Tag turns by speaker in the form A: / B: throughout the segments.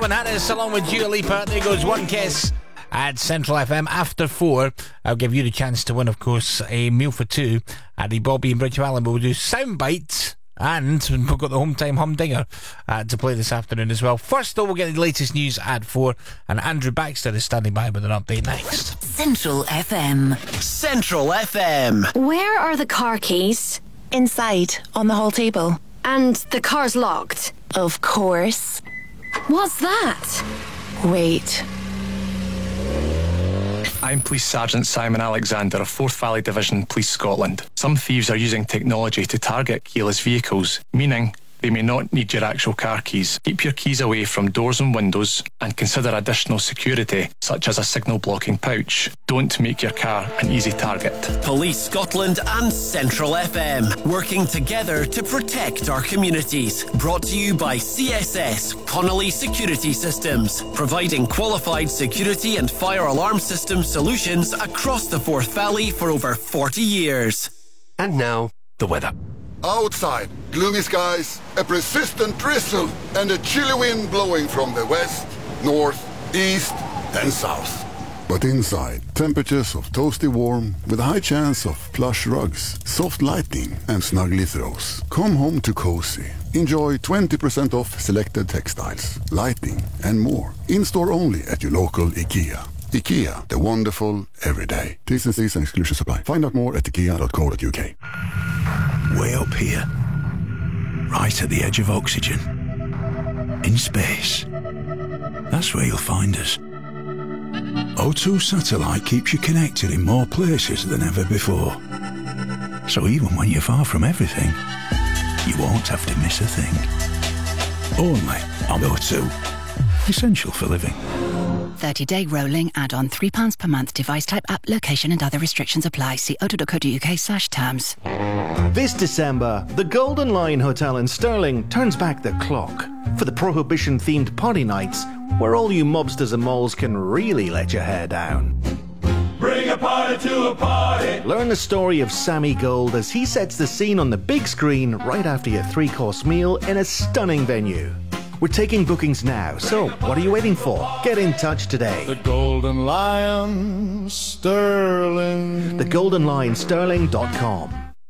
A: Calvin Harris along with Dua Lipa. There goes One Kiss at Central FM after 4. I'll give you the chance to win, of course, a meal for two at the Bobby and Bridge Valley. We'll do sound bites, and we've got the Home Time Humdinger to play this afternoon as well. First, though, we'll get the latest news at 4, and Andrew Baxter is standing by with an update next.
B: Central FM.
C: Central FM.
D: Where are the car keys?
E: Inside, on the hall table.
D: And the car's locked?
E: Of course.
D: What's that?
E: Wait.
F: I'm Police Sergeant Simon Alexander of Forth Valley Division, Police Scotland. Some thieves are using technology to target keyless vehicles, meaning they may not need your actual car keys. Keep your keys away from doors and windows and consider additional security, such as a signal blocking pouch. Don't make your car an easy target.
C: Police Scotland and Central FM, working together to protect our communities. Brought to you by CSS, Connolly Security Systems, providing qualified security and fire alarm system solutions across the Forth Valley for over 40 years.
G: And now, the weather.
H: Outside, gloomy skies, a persistent drizzle, and a chilly wind blowing from the west, north, east, and south. But inside, temperatures of toasty warm with a high chance of plush rugs, soft lighting, and snuggly throws. Come home to cozy. Enjoy 20% off selected textiles, lighting, and more. In-store only at your local IKEA. IKEA, the wonderful everyday. T's and C's and exclusions apply. Find out more at ikea.co.uk.
I: Way up here, right at the edge of oxygen, in space. That's where you'll find us. O2 Satellite keeps you connected in more places than ever before. So even when you're far from everything, you won't have to miss a thing. Only on O2. Essential for living.
B: 30-day rolling add-on, £3 per month. Device type, app, location and other restrictions apply. See o2.co.uk/terms.
J: This December, the Golden Lion Hotel in Stirling turns back the clock for the Prohibition-themed party nights, where all you mobsters and moles can really let your hair down.
K: Bring a party to a party.
J: Learn the story of Sammy Gold as he sets the scene on the big screen right after your 3-course meal in a stunning venue. We're taking bookings now, so what are you waiting for? Get in touch today.
K: The Golden Lion Stirling.
J: TheGoldenLionStirling.com.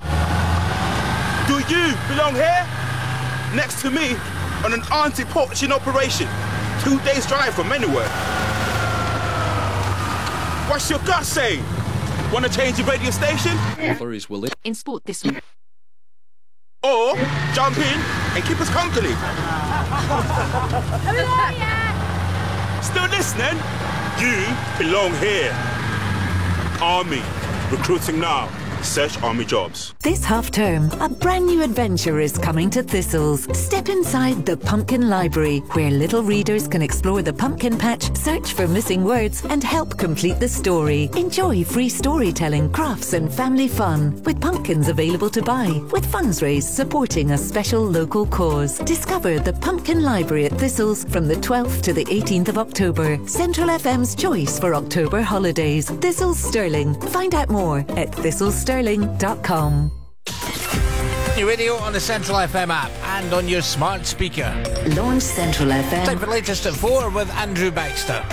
L: Do you belong here? Next to me on an anti-poaching operation. 2 days drive from anywhere. What's your gut saying? Want to change your radio station?
M: In sport this week.
L: Or jump in and keep us company. Still listening? You belong here. Army, recruiting now. Search Army Jobs.
N: This half-term, a brand new adventure is coming to Thistles. Step inside the Pumpkin Library, where little readers can explore the pumpkin patch, search for missing words, and help complete the story. Enjoy free storytelling, crafts, and family fun, with pumpkins available to buy, with funds raised supporting a special local cause. Discover the Pumpkin Library at Thistles from the 12th to the 18th of October. Central FM's choice for October holidays. Thistles Stirling. Find out more at thistlestirling.com.
A: Your radio on the Central FM app and on your smart speaker.
N: Launch Central FM.
A: Time for latest at 4 with Andrew Baxter.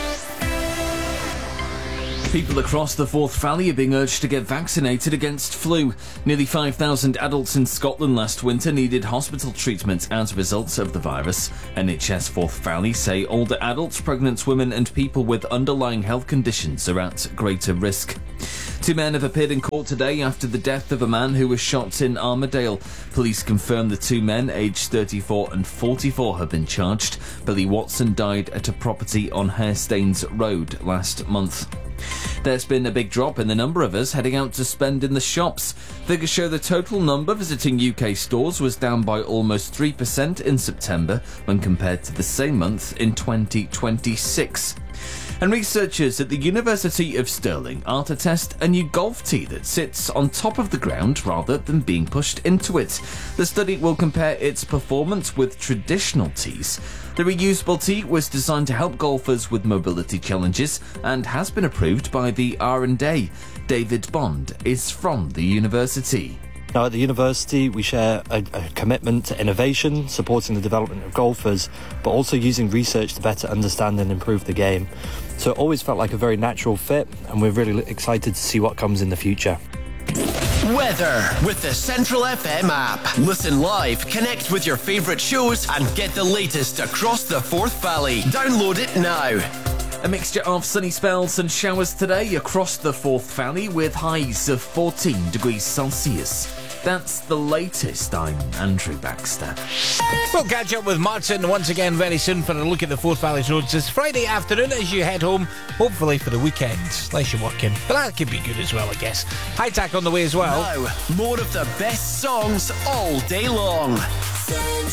O: People across the Forth Valley are being urged to get vaccinated against flu. Nearly 5,000 adults in Scotland last winter needed hospital treatment as a result of the virus. NHS Forth Valley say older adults, pregnant women and people with underlying health conditions are at greater risk. 2 men have appeared in court today after the death of a man who was shot in Armadale. Police confirm the 2 men, aged 34 and 44, have been charged. Billy Watson died at a property on Hairstains Road last month. There's been a big drop in the number of us heading out to spend in the shops. Figures show the total number visiting UK stores was down by almost 3% in September when compared to the same month in 2026. And researchers at the University of Stirling are to test a new golf tee that sits on top of the ground rather than being pushed into it. The study will compare its performance with traditional tees. The reusable tee was designed to help golfers with mobility challenges and has been approved by the R&A. David Bond is from the university.
P: Now, at the university, we share a commitment to innovation, supporting the development of golfers, but also using research to better understand and improve the game. So it always felt like a very natural fit, and we're really excited to see what comes in the future.
C: Weather with the Central FM app. Listen live, connect with your favourite shows and get the latest across the Forth Valley. Download it now.
O: A mixture of sunny spells and showers today across the Forth Valley with highs of 14 degrees Celsius. That's the latest. I'm Andrew Baxter.
A: We'll catch up with Martin once again very soon for a look at the Forth Valley's roads this Friday afternoon as you head home, hopefully for the weekend, unless you're working. But that could be good as well, I guess. High Tack on the way as well.
C: Now, more of the best songs all day long.